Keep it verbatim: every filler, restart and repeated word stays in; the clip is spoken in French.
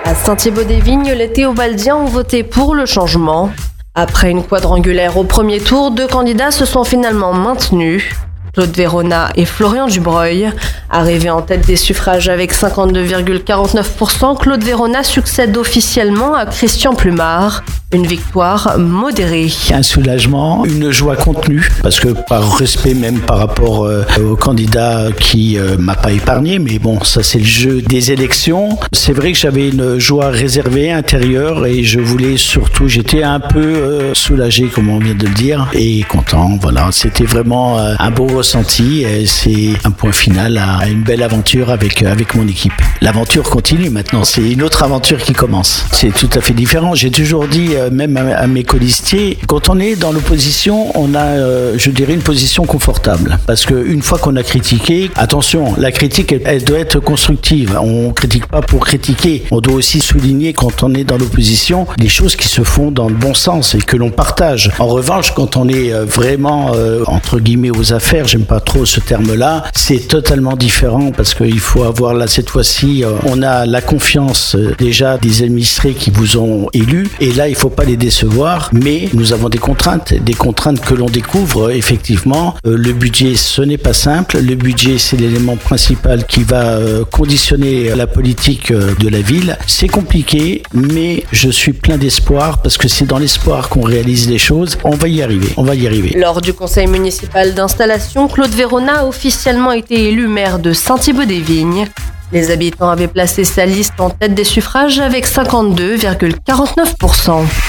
À Saint-Thibaud-des-Vignes, les Théobaldiens ont voté pour le changement. Après une quadrangulaire au premier tour, deux candidats se sont finalement maintenus. Claude Verona et Florian Dubreuil. Arrivé en tête des suffrages avec cinquante-deux virgule quarante-neuf pour cent, Claude Verona succède officiellement à Christian Plumard. Une victoire modérée. Un soulagement, une joie contenue, parce que par respect même par rapport euh, au candidat qui euh, m'a pas épargné, mais bon, ça c'est le jeu des élections. C'est vrai que j'avais une joie réservée intérieure et je voulais surtout, j'étais un peu euh, soulagé, comme on vient de le dire, et content. Voilà, c'était vraiment euh, un beau ressenti. Et c'est un point final à une belle aventure avec avec mon équipe. L'aventure continue maintenant. C'est une autre aventure qui commence. C'est tout à fait différent. J'ai toujours dit même à mes colistiers, quand on est dans l'opposition, on a, euh, je dirais, une position confortable. Parce qu'une fois qu'on a critiqué, attention, la critique, elle, elle doit être constructive. On critique pas pour critiquer. On doit aussi souligner, quand on est dans l'opposition, les choses qui se font dans le bon sens et que l'on partage. En revanche, quand on est vraiment, euh, entre guillemets, aux affaires, j'aime pas trop ce terme-là, c'est totalement différent parce qu'il faut avoir, là, cette fois-ci, euh, on a la confiance euh, déjà des administrés qui vous ont élus. Et là, il faut pas les décevoir, mais nous avons des contraintes, des contraintes que l'on découvre effectivement. Euh, le budget, ce n'est pas simple. Le budget, c'est l'élément principal qui va euh, conditionner la politique euh, de la ville. C'est compliqué, mais je suis plein d'espoir parce que c'est dans l'espoir qu'on réalise les choses. On va y arriver, on va y arriver. Lors du conseil municipal d'installation, Claude Verona a officiellement été élu maire de Saint-Thibaud-des-Vignes. Les habitants avaient placé sa liste en tête des suffrages avec cinquante-deux virgule quarante-neuf pour cent.